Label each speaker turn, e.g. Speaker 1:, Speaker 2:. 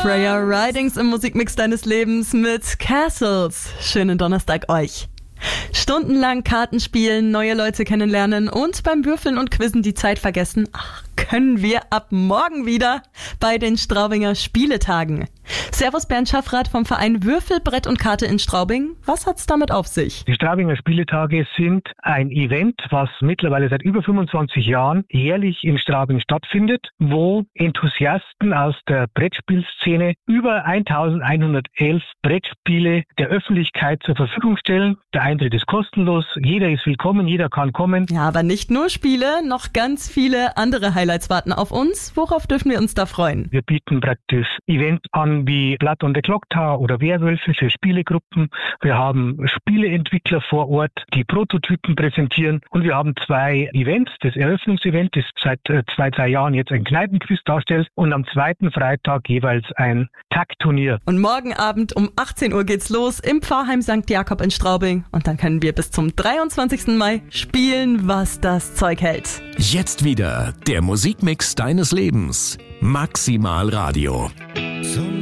Speaker 1: Freya Ridings im Musikmix deines Lebens mit Castles. Schönen Donnerstag euch. Stundenlang Karten spielen, neue Leute kennenlernen und beim Würfeln und Quizzen die Zeit vergessen. Können wir ab morgen wieder bei den Straubinger Spieletagen. Servus Bernd Schaffrath vom Verein Würfel, Brett und Karte in Straubing. Was hat's damit auf sich?
Speaker 2: Die Straubinger Spieletage sind ein Event, was mittlerweile seit über 25 Jahren jährlich in Straubing stattfindet, wo Enthusiasten aus der Brettspielszene über 1111 Brettspiele der Öffentlichkeit zur Verfügung stellen. Der Eintritt ist kostenlos, jeder ist willkommen, jeder kann kommen.
Speaker 1: Ja, aber nicht nur Spiele, noch ganz viele andere Highlights warten auf uns. Worauf dürfen wir uns da freuen?
Speaker 2: Wir bieten praktisch Events an wie Blood on the Clock Tower oder Werwölfe für Spielegruppen. Wir haben Spieleentwickler vor Ort, die Prototypen präsentieren, und wir haben 2 Events. Das Eröffnungsevent, das seit 2-3 Jahren jetzt ein Kneipenquiz darstellt, und am zweiten Freitag jeweils ein Tag-Turnier.
Speaker 1: Und morgen Abend um 18 Uhr geht's los im Pfarrheim St. Jakob in Straubing. Und dann können wir bis zum 23. Mai spielen, was das Zeug hält.
Speaker 3: Jetzt wieder der Musikmix deines Lebens. Maximal Radio.